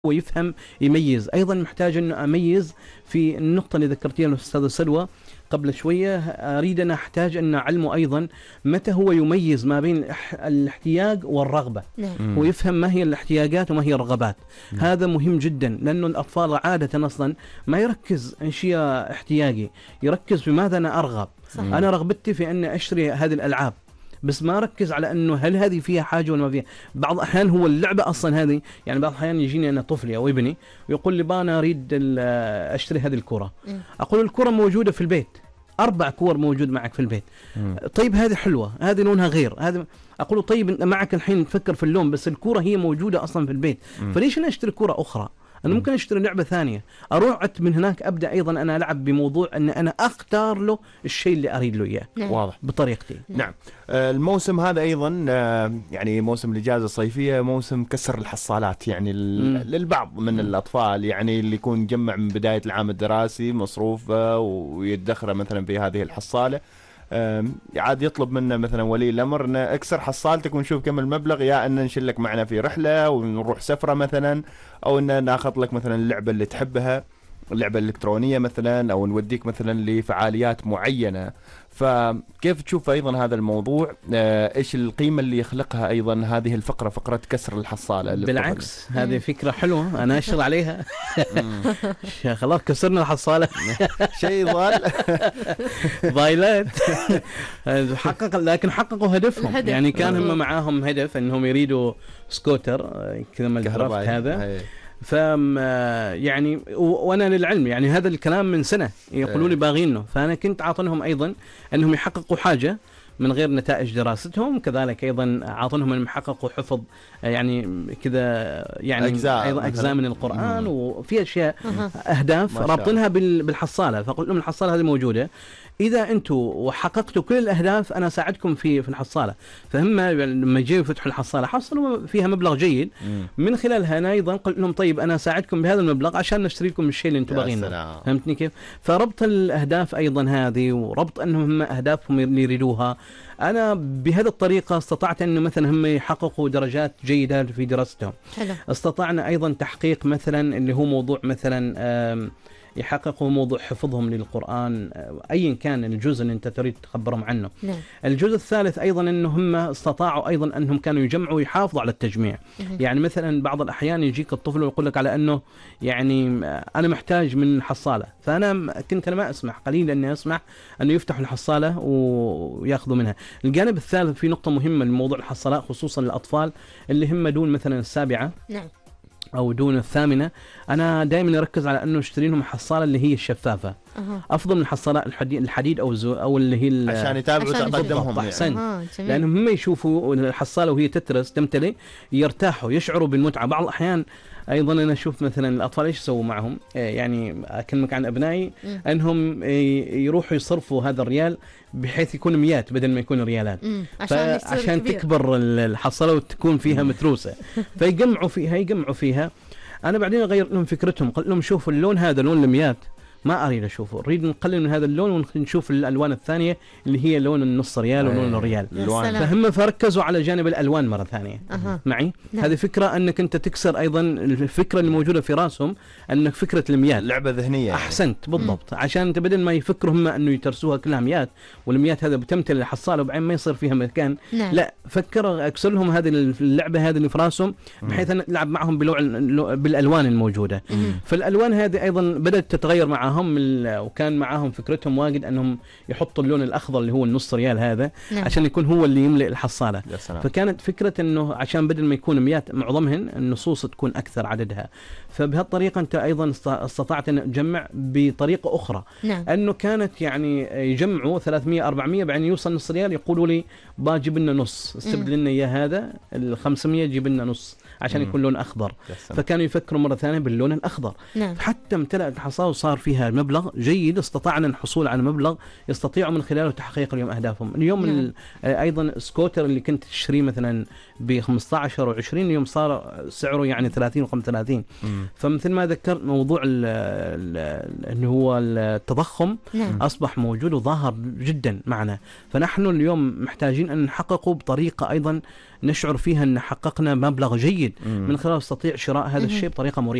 ويفهم يميز. أيضا محتاج أنه أميز في النقطة اللي ذكرتيها الأستاذة سلوى قبل شوية. أريد أن أحتاج أن أعلمه أيضا متى هو يميز ما بين الاحتياج والرغبة. ويفهم ما هي الاحتياجات وما هي الرغبات. هذا مهم جدا، لأنه الأطفال عادة أصلا ما يركز إيش هي احتياجي، يركز في ماذا أنا أرغب. أنا رغبتي في أن أشتري هذه الألعاب، بس ما ركز على انه هل هذه فيها حاجه ولا ما فيها. بعض الاحيان هو اللعبه اصلا هذه، يعني بعض الاحيان يجيني انا طفلي او ابني ويقول لي انا اريد اشتري هذه الكره. اقول الكره موجوده في البيت، 4 كور موجود معك في البيت. طيب هذه حلوه، هذه لونها غير، هذا اقول له طيب انت معك الحين تفكر في اللون، بس الكره هي موجوده اصلا في البيت، فليش انا اشتري كره اخرى؟ أنا ممكن أشتري لعبة ثانية. أروح من هناك أبدأ أيضا أنا ألعب بموضوع أن أنا أختار له الشيء اللي أريد له إياه. واضح بطريقتي. نعم. الموسم هذا أيضا يعني موسم الإجازة الصيفية، موسم كسر الحصالات يعني للبعض من الأطفال، يعني اللي يكون جمع من بداية العام الدراسي مصروفه ويدخره مثلا في هذه الحصالة. عاد يطلب منا مثلا ولي الأمر أن اكسر حصالتك ونشوف كم المبلغ، يا أن نشلك معنا في رحلة ونروح سفرة مثلا، أو أن ناخذ لك مثلا اللعبة اللي تحبها، اللعبة الإلكترونية مثلا، أو نوديك مثلا لفعاليات معينة. فكيف تشوف أيضا هذا الموضوع؟ إيش القيمة اللي يخلقها أيضا هذه الفقرة، فقرة كسر الحصالة؟ بالعكس هذه فكرة حلوة، أنا أشتغل عليها. خلاص كسرنا الحصالة. شيء ضايلات. لكن حققوا هدفهم. يعني كان هم معاهم هدف أنهم يريدوا سكوتر كذا من الكهرباء هذا. يعني وانا للعلم يعني هذا الكلام من سنه يقولوا لي باغينه، فانا كنت عاطنهم ايضا انهم يحققوا حاجه من غير نتائج دراستهم، كذلك ايضا عاطنهم انهم يحققوا حفظ يعني كذا، يعني ايضا اجزاء من القران، وفي اشياء اهداف رابطينها بالحصاله. فقلت لهم الحصاله هذه موجوده، اذا انتم وحققتوا كل الاهداف انا ساعدكم في الحصاله. فهم لما يجوا يفتحوا الحصاله حصلوا فيها مبلغ جيد، من خلالها انا ايضا قلت لهم طيب انا ساعدكم بهذا المبلغ عشان نشتري لكم الشيء اللي انتم باغينه. فهمتني كيف؟ فربط الاهداف ايضا هذه، وربط انهم هم اهدافهم اللي يريدوها. انا بهذه الطريقه استطعت انه مثلا هم يحققوا درجات جيده في دراستهم. استطعنا ايضا تحقيق مثلا اللي هو موضوع مثلا يحققوا موضوع حفظهم للقرآن، أيا كان الجزء اللي أنت تريد تخبرهم عنه. الجزء الثالث أيضا أنه هم استطاعوا أيضا أنهم كانوا يجمعوا ويحافظوا على التجميع. يعني مثلا بعض الأحيان يجيك الطفل ويقول لك على أنه يعني أنا محتاج من حصالة، فأنا ما أسمح، قليلا أني أسمح أنه يفتحوا الحصالة ويأخذوا منها. الجانب الثالث في نقطة مهمة لموضوع الحصالات خصوصا للأطفال اللي هم دون مثلا 7 أو دون 8. أنا دائما أركز على أنه اشتري لهم حصالة اللي هي الشفافة، أفضل من حصالات الحديد أو اللي هي عشان يتابعوا تقدمهم. أحسن، لأنهم هم يشوفوا الحصالة وهي تمتلي يرتاحوا، يشعروا بالمتعة. بعض الأحيان أيضا أنا أشوف مثلا الأطفال إيش يسووا معهم، يعني أكلمك عن أبنائي أنهم يروحوا يصرفوا هذا الريال بحيث يكون مئات بدل ما يكون ريالات، عشان تكبر الحصالة وتكون فيها متروسة. فيجمعوا فيها. أنا بعدين أغير لهم فكرتهم، قلت لهم شوفوا اللون هذا لون المئات ما أريد أشوفه، أريد نقلل من هذا اللون ونشوف الألوان الثانية اللي هي لون النص ريال ولون الريال. فهم فركزوا على جانب الألوان مرة ثانية. معي هذه فكرة أنك أنت تكسر أيضا الفكرة اللي موجودة في راسهم، أنك فكرة الميات لعبة ذهنية. أحسنت بالضبط. عشان أنت بدل ما يفكروا هم أنه يترسوها كلها ميات، والميات هذا بتمتلي الحصالة وبعدين ما يصير فيها مكان. لا، فكر أكسر لهم هذه اللعبة هذه اللي في راسهم بحيث أن نلعب معهم بالألوان الموجودة. فالألوان هذه أيضا بدأت تتغير معهم، وكان معاهم فكرتهم واجد أنهم يحطوا اللون الأخضر اللي هو النص ريال هذا عشان يكون هو اللي يملئ الحصالة. فكانت فكرة أنه عشان بدل ما يكون مئات معظمهن النصوص تكون أكثر عددها. فبهالطريقة أنت أيضا استطعت أن تجمع بطريقة أخرى. أنه كانت يعني يجمعوا 300-400 بعدين يوصل نص ريال يقولوا لي باجيب لنا نص، استبدل لنا إياه هذا 500 جيب لنا نص عشان يكون لون أخضر. فكانوا يفكروا مرة ثانية باللون الأخضر. حتى امتلأت الحصالة وصار فيها مبلغ جيد، استطعنا الحصول على مبلغ يستطيعوا من خلاله تحقيق اليوم أهدافهم. اليوم أيضا سكوتر اللي كنت تشتريه مثلا ب15 و20 اليوم صار سعره يعني 30 و35. فمثل ما ذكرت موضوع اللي هو التضخم أصبح موجود وظاهر جدا معنا. فنحن اليوم محتاجين أن نحققه بطريقة أيضا نشعر فيها أن حققنا مبلغ جيد من خلال استطيع شراء هذا الشيء بطريقة مريحة.